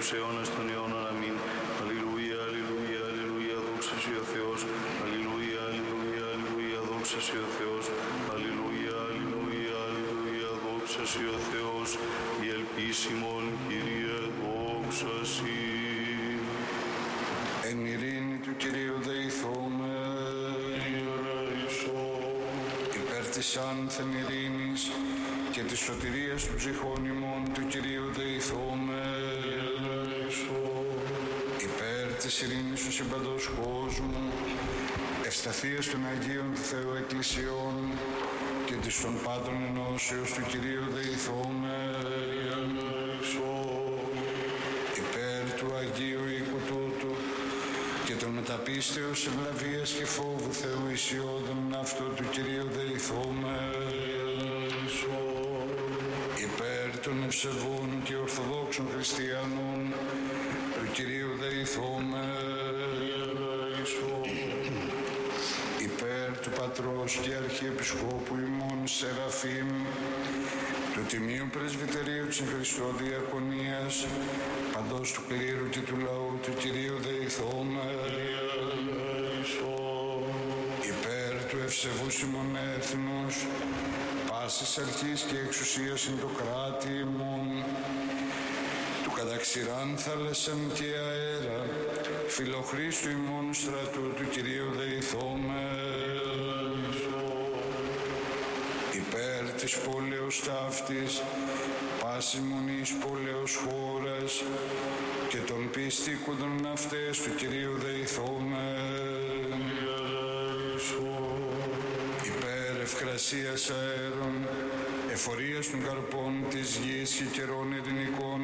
τους αιώνας των αιώνων. Αμήν. Αλληλούια, αλληλούια, αλληλούια, δόξα Συ ο Θεός. Αλληλούια, αλληλούια, αλληλούια, δόξα Συ ο Θεός. Αλληλούια, αλληλούια, αλληλούια, δόξα Συ ο Θεός. Η ελπίσιμον, Κύριε, δόξα Συ. Εν ειρήνη του Κυρίου δεηθούμε, υπέρ της άνθεν ειρήνης και της σωτηρίας του ψυχών ημών του Κυρίου δεηθούμε, υπέρ της ειρήνης του συμπαντός κόσμου, ευσταθίας των Αγίων του Θεού Εκκλησιών και της των πάντων ενώσεως του Κυρίου δεηθούμε, υπέρ του Αγίου οίκου τούτου και των μεταπίστεως ευλαβίας και φόβου Θεού ισιώδων αυτό του Κυρίου δεηθούμε, υπέρ των ευσεβών και ορθοδόξων χριστιανών του Κυρίου δεηθούμε, υπέρ του Πατρός και Αρχιεπισκόπου ημών Σεραφείμ, του Τιμίου Πρεσβυτερίου της Χριστό Διακονίας, παντός του κλήρου και του λαού του Κυρίου δεηθούμε, υπέρ του ευσεβούς ημών έθνους, πάσης αρχής και εξουσίας εν το κράτη ημών, του καταξηράν θάλασσαν και αέρα, φιλοχρίστου ημών στρατού του Κυρίου δεηθούμε, υπέρ της πόλεως ταύτης, πάσης μονής πόλεως χώρας και των πιστήκοντων αυτές του Κυρίου δεηθούμε, υπέρ ευκρασίας αέρων, εφορίας των καρπών της γης και καιρών ειρηνικών,